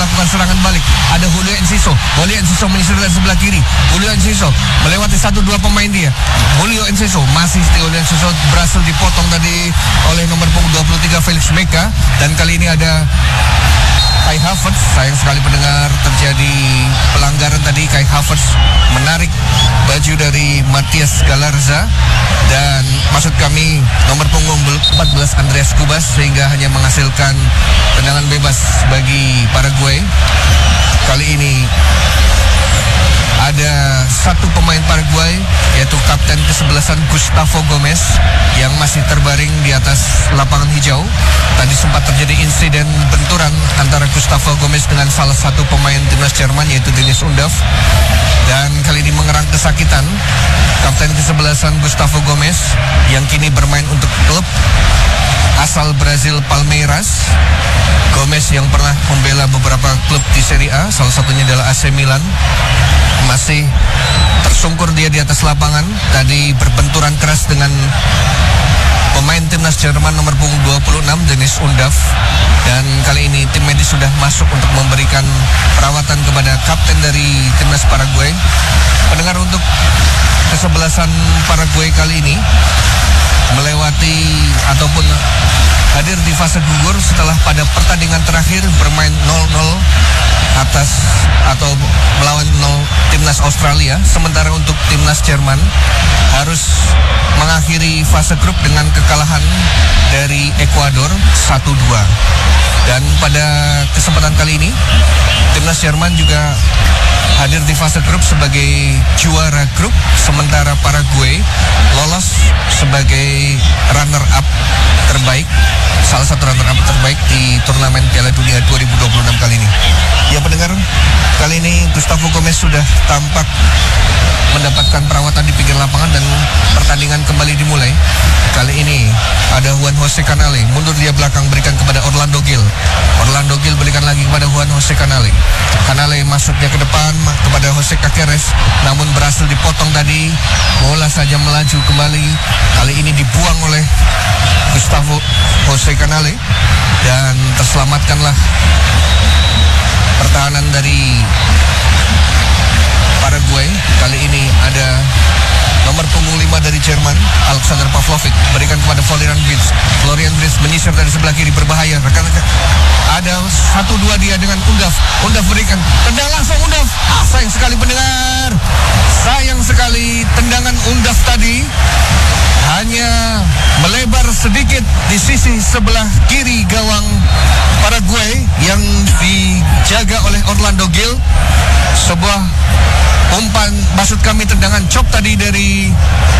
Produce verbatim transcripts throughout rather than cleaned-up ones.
melakukan serangan balik. Ada Julio Enciso. Julio Enciso menyisir dari sebelah kiri. Julio Enciso melewati satu dua pemain dia. Julio Enciso masih Julio Enciso berhasil dipotong tadi oleh nomor punggung dua puluh tiga Felix Meka, dan kali ini ada Kai Havertz. Sayang sekali pendengar, terjadi pelanggaran tadi. Kai Havertz menarik baju dari Matias Galarza, dan maksud kami nomor punggung empat belas Andreas Kubas, sehingga hanya menghasilkan tendangan bebas bagi Paraguay. Kali ini ada satu pemain Paraguay, yaitu kapten kesebelasan Gustavo Gomez, yang masih terbaring di atas lapangan hijau. Tadi sempat terjadi insiden benturan antara Gustavo Gomez dengan salah satu pemain timnas Jerman, yaitu Dennis Undav, dan kali ini mengerang kesakitan kapten kesebelasan Gustavo Gomez, yang kini bermain untuk klub asal Brazil Palmeiras. Gomez yang pernah membela beberapa klub di Serie A, salah satunya adalah A C Milan, masih tersungkur dia di atas lapangan. Tadi berbenturan keras dengan pemain timnas Jerman nomor punggung dua puluh enam Dennis Undav, dan kali ini tim medis sudah masuk untuk memberikan perawatan kepada kapten dari timnas Paraguay. Pendengar, untuk kesebelasan Paraguay kali ini melewati ataupun hadir di fase gugur setelah pada pertandingan terakhir bermain nol nol atas atau melawan nol timnas Australia. Sementara untuk timnas Jerman harus mengakhiri fase grup dengan kekalahan dari Ekuador satu dua. Dan pada kesempatan kali ini timnas Jerman juga hadir di fase grup sebagai juara grup, sementara Paraguay lolos sebagai runner up terbaik, salah satu runner up terbaik di turnamen Piala Dunia dua ribu dua puluh enam kali ini. Ya pendengar, kali ini Gustavo Gomez sudah tampak mendapatkan perawatan di pinggir lapangan dan pertandingan kembali dimulai. Kali ini ada Juan Jose Canale, mundur dia belakang, berikan kepada Orlando Gil. Orlando Gil berikan lagi kepada Juan Jose Canale. Canale masuknya ke depan kepada Jose Caceres, namun berhasil dipotong tadi. Bola saja melaju kembali. Kali ini dibuang oleh Gustavo Jose Canale, dan terselamatkanlah pertahanan dari Paraguay. Kali ini ada nomor punggung lima dari Jerman, Alexander Pavlovic, berikan kepada Florian Wirtz. Florian Wirtz menyisir dari sebelah kiri, berbahaya. Rekan-rekan, ada satu dua dia dengan Undav. Undav berikan, tendang langsung Undav. Ah, sayang sekali pendengar, sayang sekali tendangan Undav tadi hanya melebar sedikit di sisi sebelah kiri gawang Paraguay yang dijaga oleh Orlando Gil. Sebuah umpan, maksud kami tendangan chop tadi dari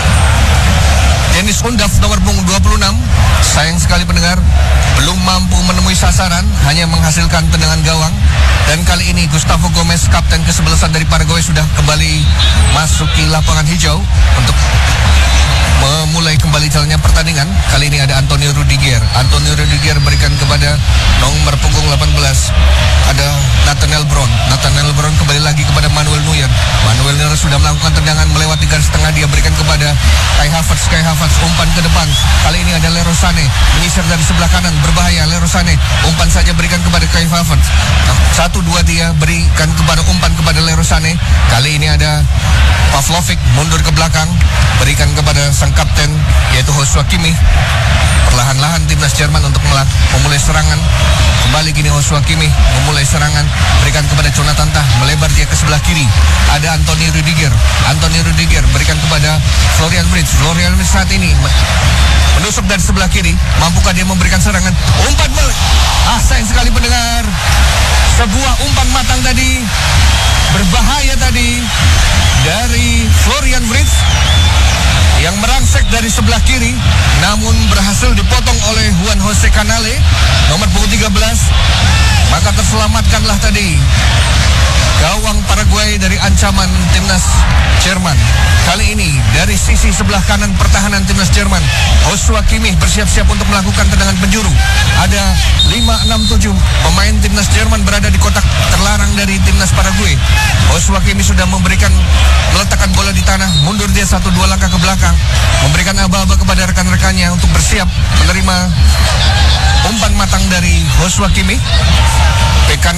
Dennis Undav nomor punggung dua puluh enam. Sayang sekali pendengar, belum mampu menemui sasaran, hanya menghasilkan tendangan gawang. Dan kali ini Gustavo Gomez, kapten kesebelasan dari Paraguay, sudah kembali masuki lapangan hijau untuk memulai kembali jalannya pertandingan. Kali ini ada Antonio Rudiger. Antonio Rudiger berikan kepada nomor punggung delapan belas. Ada Nathaniel Brown. Nathaniel Brown kembali lagi kepada Manuel Neuer. Manuel Neuer sudah melakukan tendangan melewati garis tengah, dia berikan kepada Kai Havertz. Kai Havertz umpan ke depan. Kali ini ada Leroy Sané menyisir dari sebelah kanan, berbahaya. Leroy Sané umpan saja berikan kepada Kai Havertz. Satu dua dia berikan kepada umpan kepada Leroy Sané. Kali ini ada Pavlovic mundur ke belakang, berikan kepada sang kapten yaitu Joshua Kimmich. Perlahan-lahan timnas Jerman untuk memulai serangan. Kembali gini Joshua Kimmich memulai serangan, berikan kepada Jonathan Tah, melebar dia ke sebelah kiri. Ada Antonio Rudiger. Antonio Rudiger berikan kepada Florian Wirtz. Florian Wirtz saat ini menusuk dari sebelah kiri. Mampukah dia memberikan serangan? Umpan balik. Ah, sayang sekali pendengar. Sebuah umpan matang tadi, berbahaya tadi dari Florian Wirtz yang merangsek dari sebelah kiri, namun berhasil dipotong oleh Juan Jose Canale nomor punggung tiga belas. Maka terselamatkanlah tadi gawang Paraguay dari ancaman timnas Jerman. Kali ini dari sisi sebelah kanan pertahanan timnas Jerman, Joshua Kimmich bersiap-siap untuk melakukan tendangan penjuru. Ada lima enam tujuh pemain timnas Jerman berada di kotak terlarang dari timnas Paraguay. Joshua Kimmich sudah memberikan meletakkan bola di tanah, mundur dia satu dua langkah ke belakang, memberikan aba-aba kepada rekan-rekannya untuk bersiap menerima umpan matang dari Joshua Kimmich. Bek kanan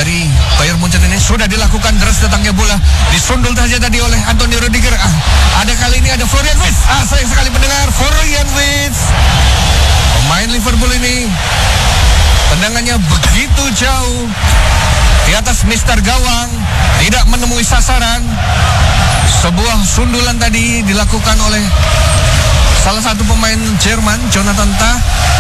dari Bayern Munchen ini sudah dilakukan. Deras datangnya bola, disundul saja tadi oleh Antonio Rudiger. Ah, ada kali ini ada Florian Wirtz. Ah, sayang sekali mendengar Florian Wirtz, pemain Liverpool ini tendangannya begitu jauh di atas mister gawang, tidak menemui sasaran. Sebuah sundulan tadi dilakukan oleh salah satu pemain Jerman, Jonathan Tah,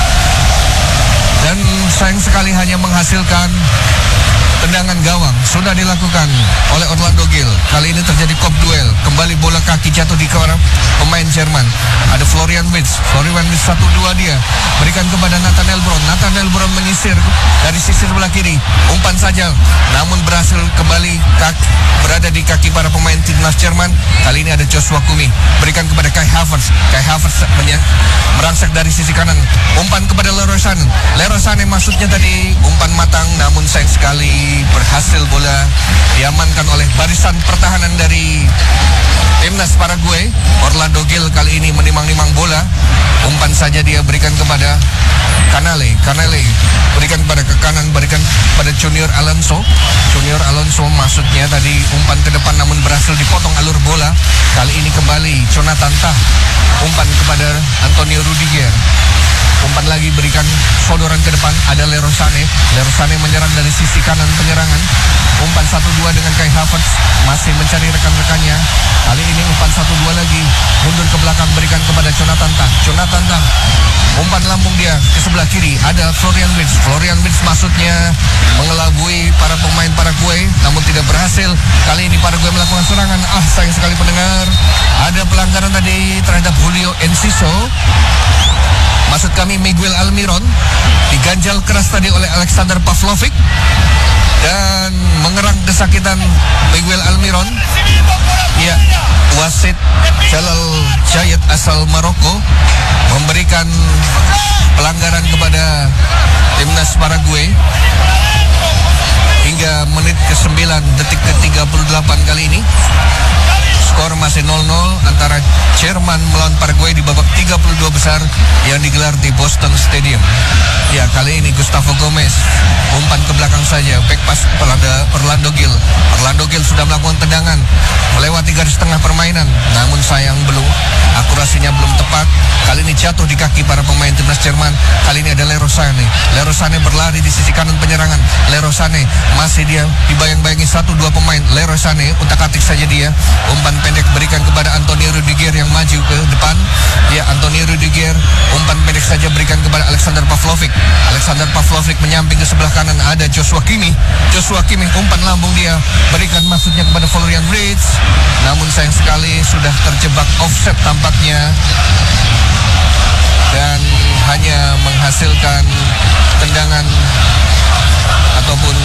dan sayang sekali hanya menghasilkan tendangan gawang. Sudah dilakukan oleh Orlando Gil. Kali ini terjadi kop duel. Kembali bola kaki jatuh di kawaran pemain Jerman. Ada Florian Wirtz. Florian Wirtz satu dua dia. Berikan kepada Nathaniel Brown. Nathaniel Brown menyisir dari sisi sebelah kiri. Umpan saja. Namun berhasil kembali kaki, berada di kaki para pemain timnas Jerman. Kali ini ada Joshua Kimmich. Berikan kepada Kai Havertz. Kai Havertz merangsek dari sisi kanan. Umpan kepada Leroy Sané. Leroy Sané maksudnya tadi umpan matang, namun sayang sekali berhasil bola diamankan oleh barisan pertahanan dari timnas Paraguay. Orlando Gil kali ini menimang-nimang bola. Umpan saja dia berikan kepada Canale. Canale berikan kepada ke kanan, berikan pada Junior Alonso. Junior Alonso maksudnya tadi umpan ke depan, namun berhasil dipotong alur bola. Kali ini kembali Jonathan Tah. Umpan kepada Antonio Rudiger. Umpan lagi berikan sodoran ke depan, ada Leroy Sané. Leroy Sané menyerang dari sisi kanan penyerangan. Umpan satu dua dengan Kai Havertz, masih mencari rekan-rekannya. Kali ini umpan satu dua lagi, mundur ke belakang, berikan kepada Jonathan Tah. Jonathan Tah, umpan lambung dia ke sebelah kiri, ada Florian Wirtz. Florian Wirtz maksudnya mengelabui para pemain Paraguay, namun tidak berhasil. Kali ini Paraguay melakukan serangan. Ah, sayang sekali pendengar, ada pelanggaran tadi terhadap Julio Enciso. Maksud kami Miguel Almiron, diganjal keras tadi oleh Alexander Pavlovic dan mengerang kesakitan Miguel Almiron. Ya, wasit Jalal Jayat asal Maroko memberikan pelanggaran kepada timnas Paraguay hingga menit ke sembilan detik ke tiga puluh delapan kali ini. Skor masih nol nol antara Jerman melawan Paraguay di babak tiga puluh dua besar yang digelar di Boston Stadium. Ya, kali ini Gustavo Gomez umpan ke belakang saja, back pass pada Orlando Gil. Orlando Gil sudah melakukan tendangan melewati garis tengah permainan, namun sayang belum, akurasinya belum tepat. Kali ini jatuh di kaki para pemain timnas Jerman. Kali ini ada Leroy Sané. Leroy Sané berlari di sisi kanan penyerangan. Leroy Sané masih dia dibayang-bayangi satu dua pemain. Leroy Sané utak-atik saja dia. Umpan pendek berikan kepada Antonio Rudiger yang maju ke depan. Ya, Antonio Rudiger umpan pendek saja berikan kepada Alexander Pavlovic. Alexander Pavlovic menyamping ke sebelah kanan, ada Joshua Kimmich. Joshua Kimmich umpan lambung dia berikan maksudnya kepada Florian Wirtz, namun sayang sekali sudah terjebak offset tampaknya dan hanya menghasilkan tendangan ataupun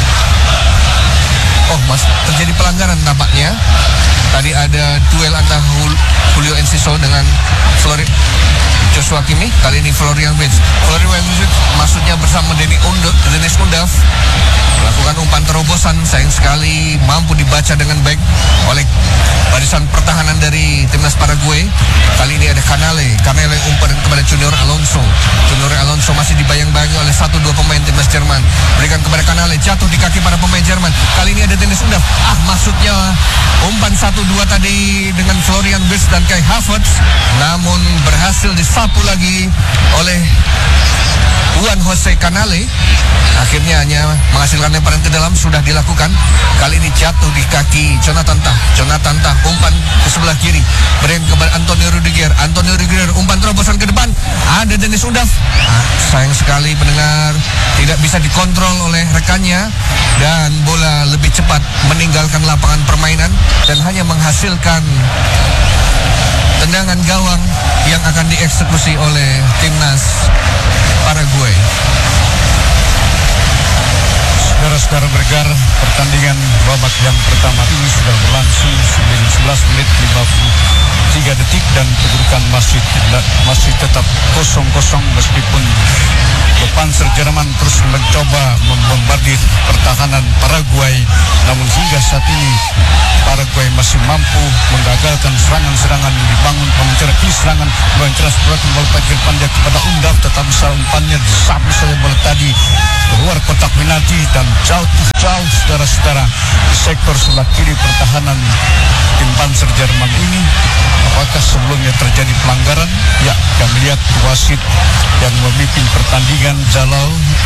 oh mas terjadi pelanggaran tampaknya. Tadi ada duel antara Julio Enciso dengan Flori Joshua Kimmich. Kali ini Florian Wirtz. Florian Wirtz maksudnya bersama Denny Undaf, Dennis Undaf melakukan umpan terobosan, sayang sekali mampu dibaca dengan baik oleh barisan pertahanan dari timnas Paraguay. Kali ini ada Canale. Canale umpan kepada Junior Alonso. Junior Alonso masih dibayang-bayangi oleh satu dua pemain timnas Jerman. Berikan kepada Canale, jatuh di kaki para pemain Jerman. Kali ini ada Dennis Undaf. Ah, maksudnya umpan satu dua tadi dengan Florian Wirtz dan Kai Havertz, namun berhasil disapu lagi oleh Juan Jose Canale. Akhirnya hanya menghasilkan lemparan ke dalam, sudah dilakukan. Kali ini jatuh di kaki Jonathan Tah. Jonathan Tah umpan ke sebelah kiri, berikan kepada Antonio Rudiger. Antonio Rudiger umpan terobosan ke depan, ada Dennis Undaf. Ah, sayang sekali pendengar, tidak bisa dikontrol oleh rekannya dan bola lebih cepat meninggalkan lapangan permainan dan hanya menghasilkan tendangan gawang yang akan dieksekusi oleh timnas Paraguay. Saudara-saudara bergar, pertandingan babak yang pertama ini sudah berlangsung sebelas menit lima puluh tiga detik dan kedudukan masih masih tetap kosong kosong meskipun Panzer Jerman terus mencoba membombardir pertahanan Paraguay namun hingga saat ini Paraguay masih mampu menggagalkan serangan-serangan yang dibangun pemencerak kiri serangan menceras perhatian bola ke depan dia kepada Undaf, tetapi salah umpannya disapu saja bola tadi keluar kotak penalti dan jauh-jauh saudara-saudara di sektor sebelah kiri pertahanan tim Panzer Jerman ini. Apakah sebelumnya terjadi pelanggaran? Ya, kami lihat wasit yang memimpin pertandingan Jalal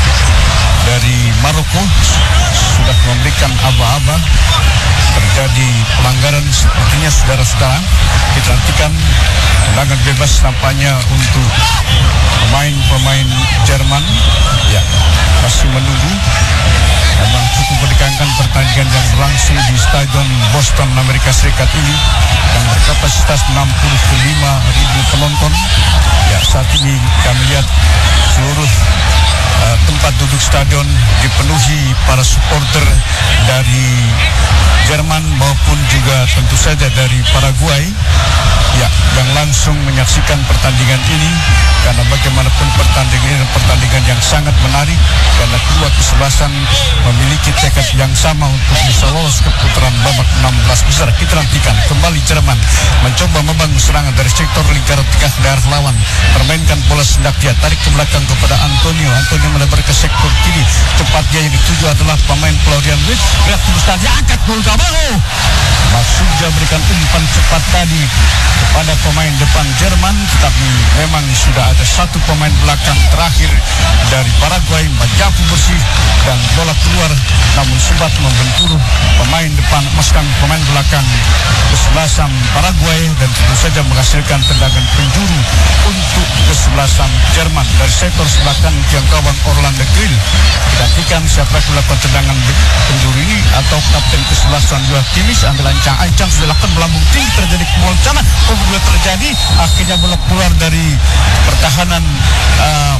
dari Maroko sudah memberikan aba-aba terjadi pelanggaran sepertinya saudara-saudara. Kita nantikan tendangan bebas nampaknya untuk pemain-pemain Jerman. Ya, masih menunggu. Memang cukup mendekatkan pertandingan yang berlangsung di Stadion Boston Amerika Serikat ini yang berkapasitas enam puluh lima ribu penonton. Ya, saat ini kami lihat seluruh uh, tempat duduk stadion dipenuhi para supporter dari Jerman maupun juga tentu saja dari Paraguay, ya, yang langsung menyaksikan pertandingan ini karena bagaimanapun pertandingan ini pertandingan yang sangat menarik karena kedua kesebelasan memiliki tekad yang sama untuk bisa lolos ke putaran babak enam belas besar. Kita nantikan kembali Jerman mencoba membangun serangan dari sektor lingkaran tengah daerah lawan, permainkan bola sendak dia tarik ke belakang kepada Antonio. Antonio melebar ke sektor kiri, cepat dia yang dituju adalah pemain Florian Wirtz. Gerak terus dia angkat gol gawang. Maksudnya berikan umpan cepat tadi kepada pemain depan Jerman, tetapi memang sudah ada satu pemain belakang terakhir dari Paraguay menjapu bersih dan bola keluar, namun sempat membentur pemain depan maskang pemain belakang kesebelasan Paraguay dan tentu saja menghasilkan tendangan penjuru untuk kesebelasan Jerman dari sektor sebelah kanan tiang gawang Orlando Grill. Digantikan siapa yang melakukan tendangan penjuru ini atau kapten kesebelasan Joachim Kimmich. Ambil ancang-ancang sudah lakukan melambung tinggi, terjadi kebocoran, bola terjadi akhirnya bola keluar dari pertahanan uh,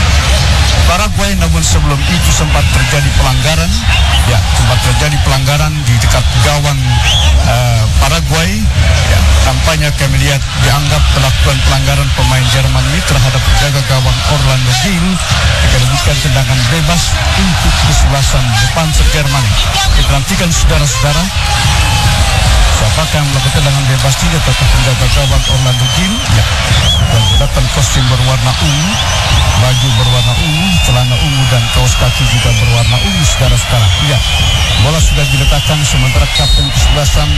Paraguay, namun sebelum itu sempat terjadi pelanggaran. Ya, sempat terjadi pelanggaran di dekat gawang uh, Paraguay. Ya, tampaknya kami lihat dianggap melakukan pelanggaran pemain Jerman ini terhadap penjaga gawang Orlando Grill. Diberikan tendangan bebas untuk kesebelasan depan Jerman. Kita nantikan saudara-saudara siapakah yang melakukan tendangan bebas ini, atau penjaga gawang Orlando Grill. Ya, dan menggunakan kostum berwarna ungu, baju berwarna ungu, celana ungu dan kaos kaki juga berwarna ungu saudara-saudara. Ya, bola sudah diletakkan sementara kapten kesebelasan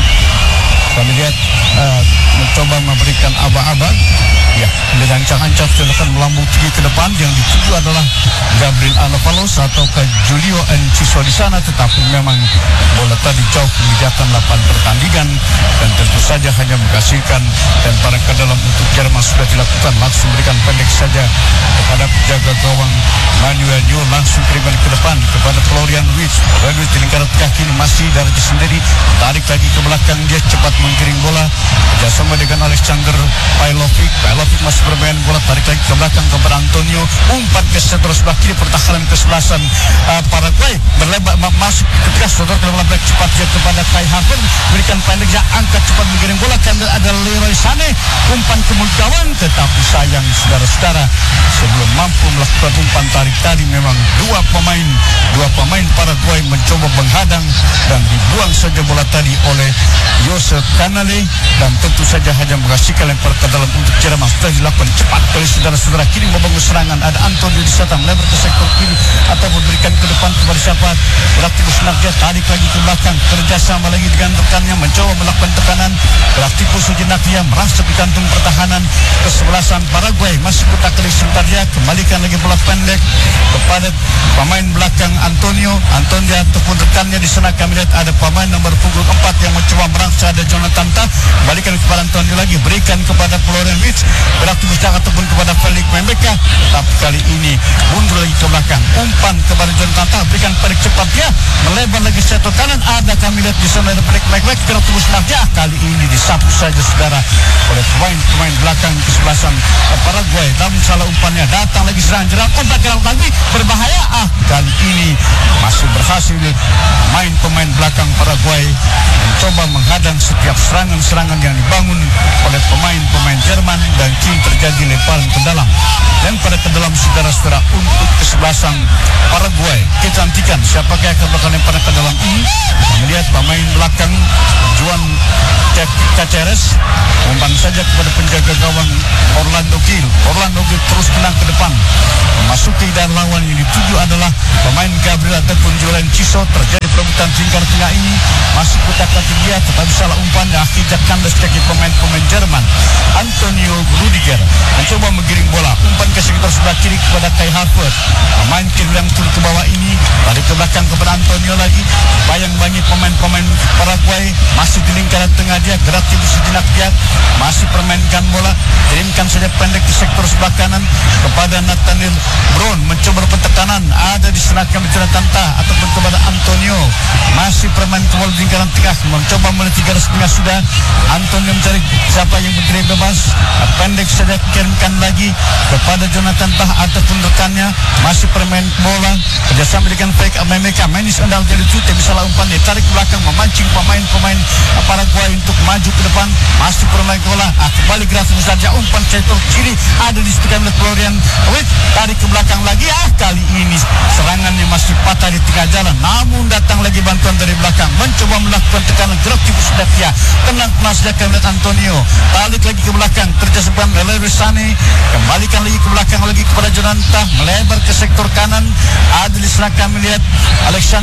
kami lihat uh, mencoba memberikan aba-aba. Ya, dengan ancang-ancang silakan melambung tinggi ke depan, yang dituju adalah Gabriel Alavalos atau ke Julio Enciso di sana, tetapi memang bola tadi jauh meninggalkan lapangan pertandingan dan tentu saja hanya menghasilkan lemparan ke dalam untuk Jerman sudah dilakukan. Langsung berikan pendek saja kepada penjaga gawang Manuel Neuer, langsung kirimkan ke depan kepada Florian Wirtz. Florian Wirtz di lingkaran kaki ini masih dari sendiri, tarik lagi ke belakang, dia cepat menggiring bola kerjasama dengan Alexander Pavlovic. Pavlovic masih bermain bola, tarik lagi ke belakang kepada Antonio, umpan ke sektor sebelah kiri pertahanan kesebelasan uh, Paraguay berlebar ma masuk ketika sektor ke bola back cepat dia kepada Kai Havertz, berikan pendek dia angkat cepat menggiring bola kan ada Leroy Sané, umpan ke mulut gawang, tetapi sayang saudara-saudara sebelum mampu melakukan umpan tarik tadi memang dua pemain dua pemain Paraguay mencoba menghadang dan dibuang saja bola tadi oleh Josep Canale dan tentu saja hanya menghasilkan lempar ke dalam untuk Jerman. Sudah dilakukan cepat oleh saudara-saudara kiri membangun serangan, ada Antonio di sana melebar ke sektor kiri atau memberikan ke depan kepada siapa, Galacticos dia tarik lagi ke belakang, kerjasama lagi dengan rekannya mencoba melakukan tekanan. Galacticos sejenak dia merasa di kantung pertahanan kesebelasan Paraguay, masih putar kali sebentar dia kembalikan lagi bola pendek kepada pemain belakang Antonio Antonio ataupun rekannya di sana. Kami lihat ada pemain nomor punggung empat yang mencoba merangsang, ada Jonathan Tah, balikan kepada Antonio lagi, berikan kepada Florian Wirtz, Galacticos ataupun kepada Felix Membeka, tapi kali ini mundur lagi ke belakang, umpan kepada Jonathan Tah, berikan pendek cepat dia melebar lagi sektor kanan, ada kami lihat di sana ada Felix Membeka, Galacticos dia kali ini disapu saja saudara oleh pemain-pemain belakang kesebelasan Paraguay. Namun salah umpannya, datang lagi serangan jerat, umpan ke lagi berbahaya, ah kali ini masih berhasil pemain-pemain belakang Paraguay mencoba menghadang setiap serangan-serangan yang dibangun oleh pemain-pemain Jerman dan kini terjadi lemparan ke dalam. Dan pada ke dalam saudara-saudara untuk kesebelasan Paraguay, kita nantikan siapakah yang akan melakukan lemparan ke dalam ini. Melihat pemain belakang Juan Caceres umpan saja kepada penjaga gawang Orlando Gil. Orlando Gil terus tenang ke depan, memasuki dan lawan yang dituju adalah pemain Gabriel ataupun Julian Ciso. Terjadi perebutan lingkar tengah ini, masih kutak-katik dia, tetapi salah umpan yang akibat kandas kaki pemain-pemain Jerman. Antonio Rudiger mencoba menggiring bola, umpan ke sekitar sebelah kiri kepada Kai Havertz. Pemain kiri yang turun ke bawah ini balik ke belakang kepada Antonio lagi. Bayang-bangi pemain-pemain Paraguay masih di lingkaran tengah dia, gerak tibu sejenak dia, masih permainkan bola, kirimkan saja pendek di sektor sebelah kanan kepada Nathaniel Brown, mencoba bertekanan, ada diserahkan ke Tanta ataupun kepada Antonio, masih permain ke bola di lingkaran tengah, mencoba melewati garis tengah sudah. Antonio mencari siapa yang berdiri bebas, pendek saja kirimkan lagi kepada Jonathan Tah ataupun rekannya, masih permain bola kerjasama dengan Fake Amemeka. Menis endal jadi cute, bisa lah umpan dia tarik ke belakang, memancing pemain-pemain Paraguay untuk maju ke depan, masih permain bola, ah, kembali gerak saja, umpan sektor kiri ada di sekitar Florian Wait, tarik ke belakang lagi, ah kali ini serangannya masih patah di tengah jalan, namun datang lagi bantuan dari belakang, mencoba melakukan tekanan gerak tipu sudah dia, tenang penasihat melihat Antonio, balik lagi ke belakang, kerjasama Leroy Sané, kembalikan lagi ke belakang lagi kepada Jonathan, melebar ke sektor kanan, ada diserahkan melihat Alexander